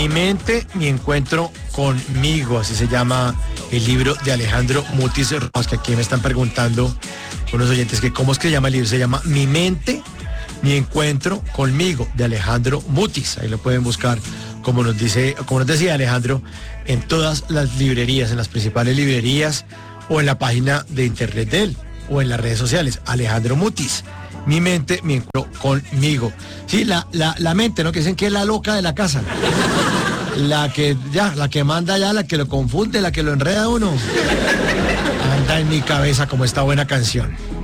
Mi mente, mi encuentro conmigo, así se llama el libro de Alejandro Mutis Rojas, que aquí me están preguntando unos oyentes que cómo es que se llama el libro. Se llama Mi mente, mi encuentro conmigo, de Alejandro Mutis. Ahí lo pueden buscar, como nos decía Alejandro, en todas las librerías, en las principales librerías, o en la página de internet de él, o en las redes sociales, Alejandro Mutis. Mi mente, mi encuentro conmigo. Sí, la mente, ¿no? Que dicen que es la loca de la casa. La que manda ya, la que lo confunde, la que lo enreda a uno. Anda en mi cabeza como esta buena canción.